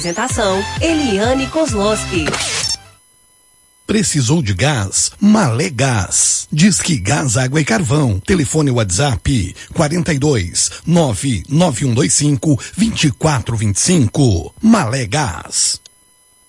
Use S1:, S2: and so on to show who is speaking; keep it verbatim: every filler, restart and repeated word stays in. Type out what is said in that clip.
S1: Apresentação, Eliane Kozlowski.
S2: Precisou de gás? Malé Gás. Disque Gás, Água e Carvão. Telefone WhatsApp quarenta e dois, nove nove um dois cinco, vinte e quatro vinte e cinco. Malé Gás.